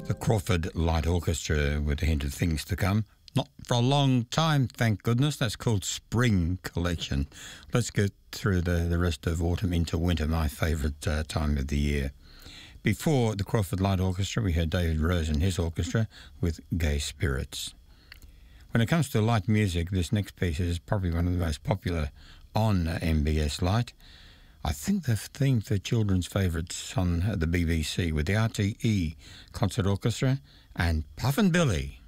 The Crawford Light Orchestra with a hint of things to come. Not for a long time, thank goodness. That's called Spring Collection. Let's get through the rest of autumn into winter, my favourite time of the year. Before the Crawford Light Orchestra, we heard David Rose and his orchestra with Gay Spirits. When it comes to light music, this next piece is probably one of the most popular on MBS Light. I think the theme for children's favourites on the BBC with the RTE Concert Orchestra and Puffin Billy.